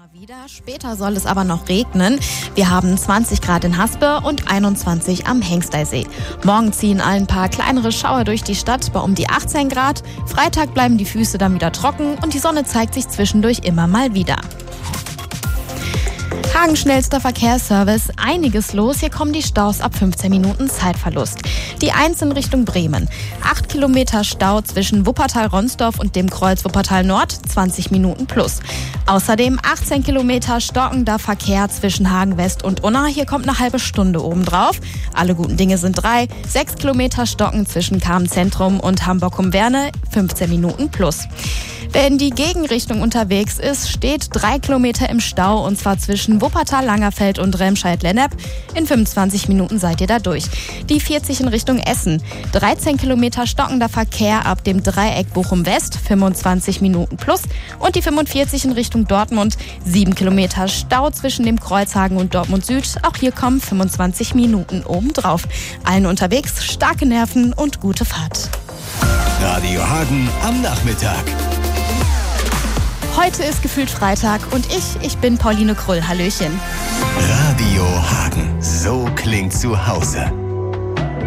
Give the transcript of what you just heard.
Wieder. Später soll es aber noch regnen. Wir haben 20 Grad in Haspe und 21 am Hengsteysee. Morgen ziehen ein paar kleinere Schauer durch die Stadt bei um die 18 Grad. Freitag bleiben die Füße dann wieder trocken und die Sonne zeigt sich zwischendurch immer mal wieder. Hagen schnellster Verkehrsservice, einiges los. Hier kommen die Staus ab 15 Minuten Zeitverlust. Die 1 in Richtung Bremen. 8 Kilometer Stau zwischen Wuppertal-Ronsdorf und dem Kreuz Wuppertal-Nord, 20 Minuten plus. Außerdem 18 Kilometer stockender Verkehr zwischen Hagen-West und Unna. Hier kommt eine halbe Stunde obendrauf. Alle guten Dinge sind 3. 6 Kilometer Stocken zwischen Kamen-Zentrum und Hamburg-um-Werne, 15 Minuten plus. Wer in die Gegenrichtung unterwegs ist, steht 3 Kilometer im Stau und zwar zwischen Wuppertal, Langerfeld und Remscheid-Lennep. In 25 Minuten seid ihr da durch. Die 40 in Richtung Essen. 13 Kilometer stockender Verkehr ab dem Dreieck Bochum-West, 25 Minuten plus. Und die 45 in Richtung Dortmund. 7 Kilometer Stau zwischen dem Kreuzhagen und Dortmund Süd. Auch hier kommen 25 Minuten obendrauf. Allen unterwegs starke Nerven und gute Fahrt. Radio Hagen am Nachmittag. Heute ist gefühlt Freitag und ich bin Pauline Krull. Hallöchen. Radio Hagen, so klingt zu Hause.